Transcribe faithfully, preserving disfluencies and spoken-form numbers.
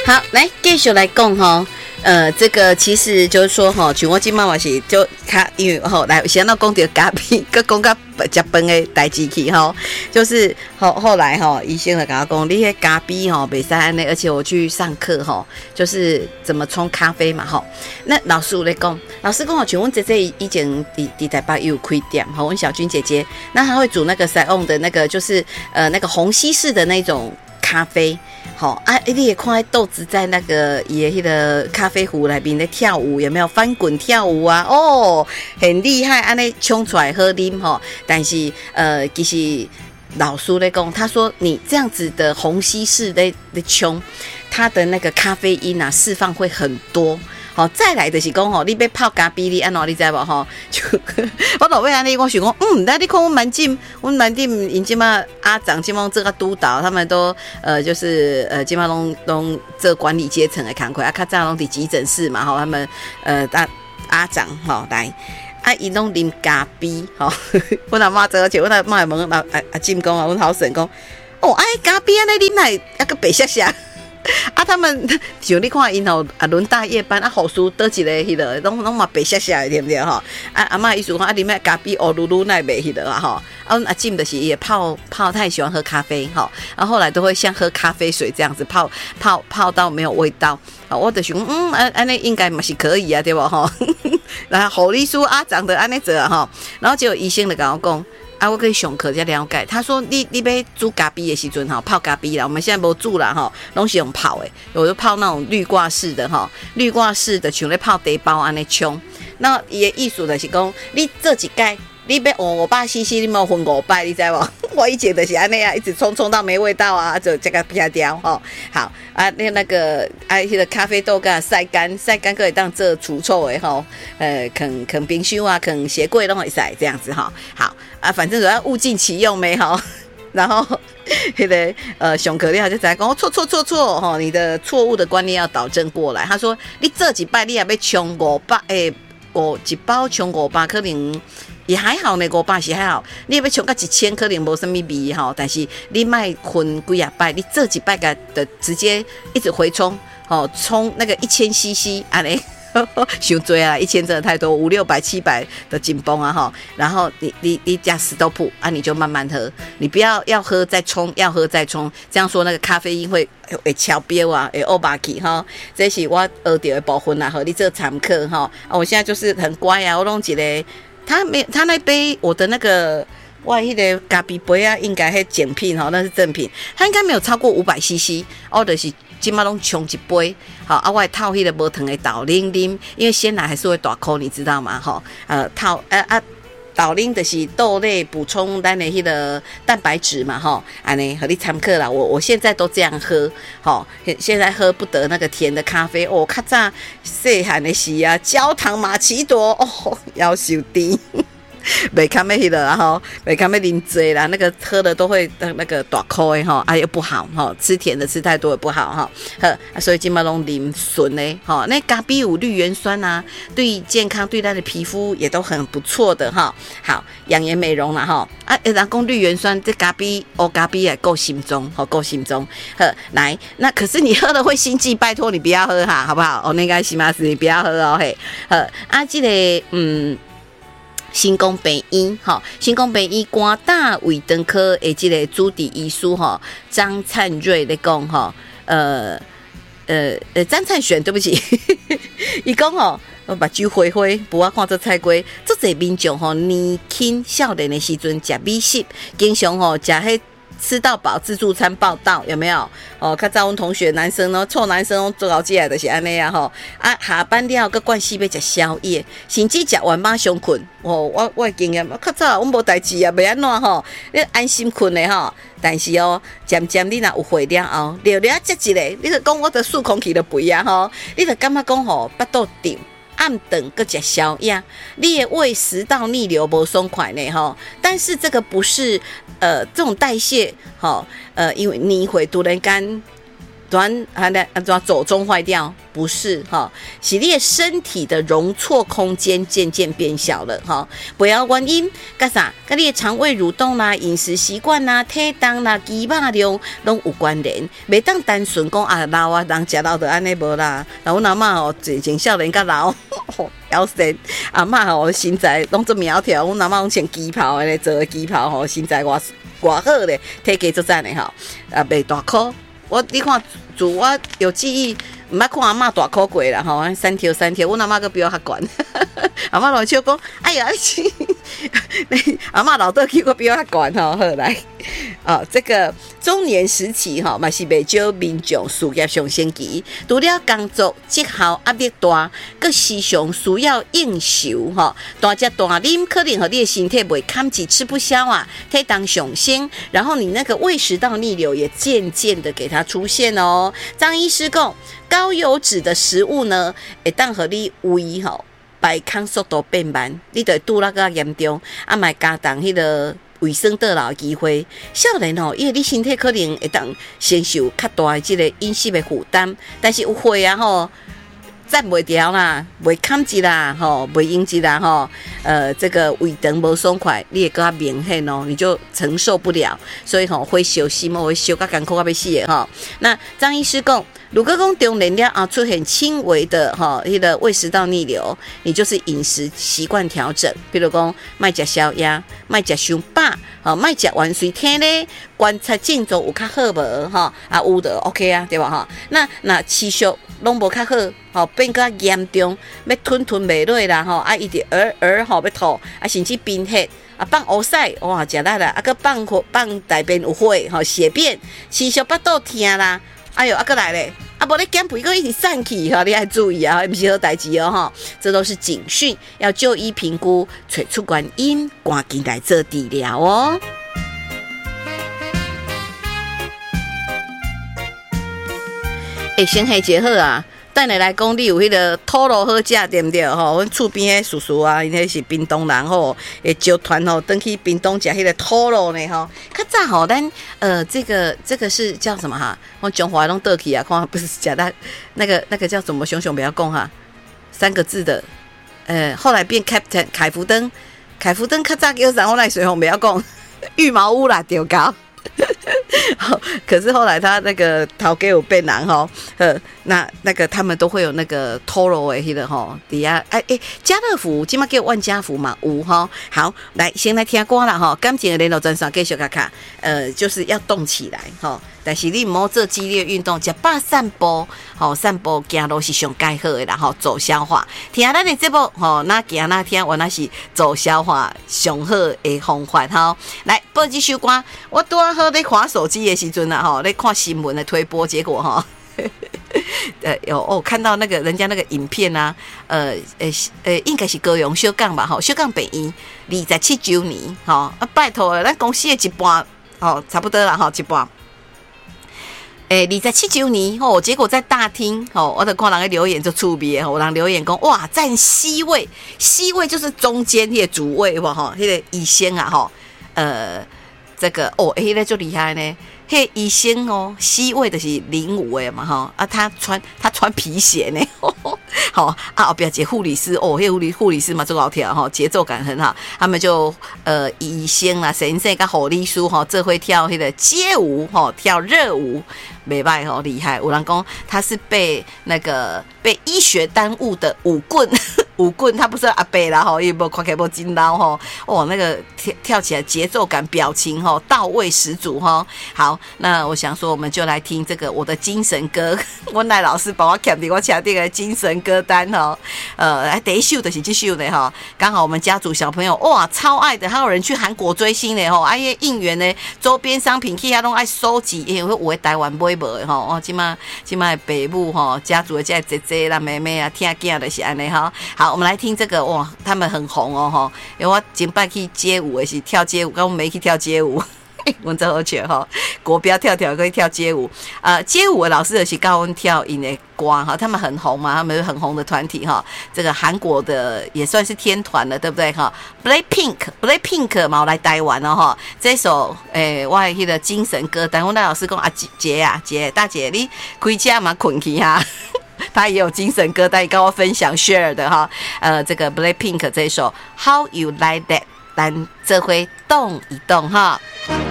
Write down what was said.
好，来继续来讲哈。呃，这个其实就是说哈，像我今妈妈是就卡，因为吼来先到讲到咖啡，佮讲到食饭的代志去吼，就是后后来哈，医生就跟我讲，你迄咖啡吼袂使安尼，而且我去上课吼，就是怎么冲咖啡嘛吼。那老师有咧讲，老师讲吼，像阮姐姐以前伫伫台北也有开店，吼，阮小君姐姐，那她会煮那个塞翁的那个，就是呃那个虹吸式的那种咖啡。好啊，你也看豆子在那个也迄个咖啡壶内面在跳舞，有没有翻滚跳舞啊？哦，很厉害，安尼冲出来喝啉吼。但是呃，其实老师咧讲，他说你这样子的虹吸式的的冲，它的那个咖啡因啊释放会很多。好，再来就是讲吼，你要泡咖啡，你安怎你知无吼？就我老尾安尼，我想讲，嗯，那你看我蛮进，我蛮进，因即嘛阿长即嘛这个督导，他们都呃就是呃即嘛拢拢这管理阶层的工课，啊，较早拢伫急诊室嘛吼，他们呃阿阿长吼来。啊，伊拢啉咖啡，吼，阮阿妈做，而且阮阿妈问阿阿阿金讲啊，阮好婶讲，哦，哎，咖啡安尼啉来，啊个白涩涩。啊，他们像你看，因吼啊轮大夜班啊，护士倒一个迄个，拢拢嘛白涩涩的，对不对吼？啊阿嬷意思讲啊，啉咩咖啡乌噜噜那袂迄个啊吼。啊，阿金就是也泡泡，他也喜欢喝咖啡吼。然后后来都会像喝咖啡水这样子泡泡泡到没有味道。啊，我就想嗯，安安尼应该嘛是可以啊，对不吼？然后护理师啊长得安尼做啊吼，然后结果医生就跟我讲。啊，我可以上课才了解。他说你：“你你要煮咖啡的时阵哈，泡咖啡啦。我们现在无煮啦哈，拢是用泡的。我就泡那种滤挂式的哈，滤挂式的像咧泡茶包安尼冲。那伊的意思就是讲，你做一盖，你要换五百 C C， 你冇分五百，你知无？我以前就是安尼啊，一直冲冲到没味道啊，就这个撇掉吼。好啊，那那个啊，迄、那个咖啡豆给它晒干，晒干可以当做除臭的吼。呃，啃啃冰箱啊，啃鞋柜都会晒这样子哈。好。啊，反正主要物尽其用没好，然后那个呃熊可亮就在讲错错错错哈，你的错误的观念要导正过来。他说你这几拜你也要冲五百诶，五一包冲五百可能也还好呢，五百是还好。你要冲到一千可能无什么味哈，但是你卖分几啊拜，你这几拜个的直接一直回冲，哦冲那个一千 C C 安尼。伤多啊，一千真的太多，五六百、七百的紧绷啊哈。然后你你你加十豆铺啊，你就慢慢喝，你不要要喝再冲，要喝再冲，这样说那个咖啡因会会超标啊，会欧巴起哈。这是我学到的部分啦，和你这常客哈。啊，我现在就是很乖啊，我弄一个，他没他那杯我的那个。哇，迄个咖啡杯啊，应该是奖品哈，那是正品，它应该没有超过五百 C C， 哦，就是今麦拢冲一杯，好啊，我套迄个无糖的豆奶啉，因为鲜奶还是会大口，你知道吗？哈，呃，套啊啊，豆奶就是豆类补充咱的迄个蛋白质嘛，哈，安尼和你参考啦。我我现在都这样喝，哈，现在喝不得那个甜的咖啡，哦，较早细汉的时啊，焦糖玛奇朵，哦，要求低。袂堪要迄个啦吼，袂堪要啉醉啦，那个喝的都会那个大口的吼，啊又不好吼，吃甜的吃太多也不好哈，呵，所以今麦拢啉纯的吼，那咖啡有绿原酸啊，对健康对咱的皮肤也都很不错的哈。好，养颜美容啦哈，啊，人讲绿原酸这咖啡哦，咖啡也够心中，好够心中，呵，来，那可是你喝了会心悸，拜托你不要喝哈，好不好？哦，那个西马斯你不要喝哦，嘿，呵，啊，这个嗯。新光病院，哈，新光病院肝胆胃肠科的这个主治医师哈，张灿瑞在讲哈，呃呃呃，张灿选，对不起，伊讲吼，我把酒灰灰，不要看做菜龟，这些民众吼，年轻少年的时阵食美食，经常吼食迄。吃到饱自助餐报道有没有？哦，较早阮同学男生哦，臭男生做到这来就是安尼啊吼啊，下班了个惯势要食宵夜，甚至食完马上困。哦，我我的经验，较早阮无代志啊，袂安怎吼，你安心困的吼。但是哦，渐渐你若有会了后，聊聊接一个，你就讲我的数空气就肥啊吼，你就感觉讲吼，巴肚胀。暗顿个食宵夜，你的胃食道逆流不松快呢哈，但是这个不是呃这种代谢哈呃，因为你会突然间短啊那啊怎走中坏掉？不是哈，是你的身体的容错空间渐渐变小了哈。不要原因干啥？跟你的肠胃蠕动啦、饮食习惯啦、体重啦、肌肉量拢有关联。袂当单纯讲啊老啊，人食老就安尼无啦。然后阿嬷哦，最近少年甲老，夭寿阿嬷吼身材拢这苗条，阮阿嬷拢穿旗袍的咧，做的旗袍吼，身材偌偌好咧，体格足赞的吼，啊袂大箍。我你看，自我有记忆，毋捌看阿嬷大箍过啦吼，三条三条，阮阿嬷个比我较悬，阿嬷老笑讲，哎呀，你阿嬷老倒去个比我较悬吼，好来，哦，这个中年时期吼，嘛是袂少民众事业上升期，除了工作绩效压力大，佮时常需要应酬吼，大食大啉，可能和你的身体袂堪起，吃不消啊，体重上升，然后你那个胃食道逆流也渐渐的给它出现哦。张医师讲，高油脂的食物呢，会当和你胃吼排空速度变慢，你就拄那个严重，啊，卖加重迄个卫生倒流的机会。少年吼，因为你身体可能会当承受较大的这个饮食的负担，但是有岁啊吼。站袂掉啦，袂扛住啦，吼，袂用住啦，吼，呃，这个胃肠无爽快，你也更加明显哦，你就承受不了，所以吼会烧心哦，会烧到艰苦到要死的吼。那张医师讲，如果讲中年了啊出现轻微的吼，迄个胃食道逆流，你就是饮食习惯调整，比如讲卖食宵夜，卖食伤饱，吼，卖食完水天咧，观察症状有较好无吼，啊有的 OK 啊，对吧哈？那那持续拢无较好。吼变较严重，要吞吞袂落啦吼，啊，伊直儿儿吼要吐，啊，甚至贫血，啊，放乌屎，哇，食力啦，啊，佮放放大便有火，吼，血便，持续腹肚痛啦，哎呦，啊，佮来咧，啊，无咧减肥，佮一直散去，吼，你要注意啊，毋是好代志哦，吼，这都是警讯，要就医评估，找出原因，赶紧来做治疗哦。诶，先系结好啊。等下来讲，你有迄个土路好食对毋对？吼，阮厝边迄叔叔啊，因迄是屏东人吼，会招团吼，登去屏东食迄个土路呢吼。较早吼，咱呃，这个这个是叫什么哈？我中华拢倒去啊，看不是食那那个那个叫什么？熊熊不要讲哈，三个字的，呃，后来变 Captain 凯福登，凯福登较早叫啥？我来水红不要讲，羽毛屋啦，丢高。可是后来他那个头家有变人吼，呃，那那个他们都会有那个 Toro 的迄个吼，底下哎哎，家乐福今麦叫万家福嘛有吼。好，来先来听歌啦吼，感情的联络专线继续卡卡，呃，就是要动起来吼。但是你唔好做激烈运动，食饱散步，吼散步行路是上介好的啦，吼做消化。听咱的节目吼，那行那听，原来是做消化上好的方法吼。来播这首歌，我拄啊好咧滑手机的时阵啊，吼咧看新闻的推播，结果吼。呃，有哦，看到那个人家那个影片啊，呃，呃，呃，应该是高雄小港吧，吼，小港北医二十七周年，吼，啊，拜托，咱公司的一半，吼，差不多啦，吼，一半。诶，二十七周年吼，结果在大厅吼，我就看人个留言就趣味吼，有人留言讲哇，占 C 位 ，C 位就是中间那个主位哇吼，那个医生啊吼，呃，这个哦，诶、那个就厉害呢。嘿，医生哦 ，C 位的是零五的嘛哈，啊，他穿他穿皮鞋呢，好啊，后边一个护理师哦，迄护理护理师嘛做好跳哈，节奏感很好，他们就呃医生啦、先生跟护理师哈，这会跳迄个街舞哈，跳热舞，袂歹吼，厉害。有人讲他是被那个被医学耽误的舞棍。舞棍他不是阿伯啦吼，也无看起来无真老吼，哦那个跳跳起来节奏感、表情吼到位十足吼。好，那我想说，我们就来听这个我的精神歌，我赖老师帮我捡的我卡定的精神歌单吼。呃，第一首就是这首的哈，刚好我们家族小朋友哇超爱的，还有人去韩国追星的吼，哎呀应援的周边商品去遐拢爱收集，因为有的台湾买无的吼，哦，今嘛今嘛爸母吼，家族的这姐姐啦、妹妹啊、听囝就是安尼哈。好，我们来听这个哇，他们很红哦哈，因为我前摆去街舞也是跳街舞，刚我没去跳街舞， 阮真好笑吼，国标跳跳可以跳街舞，呃，街舞的老师就是教我们跳因的歌哈，他们很红嘛，他们很红的团体哈，这个韩国的也算是天团了，对不对哈 ？Blackpink，Blackpink 嘛来台湾了哈，这首诶，我迄个精神歌单，我那老师讲啊姐啊姐大姐，你开车嘛困去哈。他也有精神歌单跟我分享 share 的哈，呃，这个 Blackpink 这首 How You Like That， 咱这回动一动哈。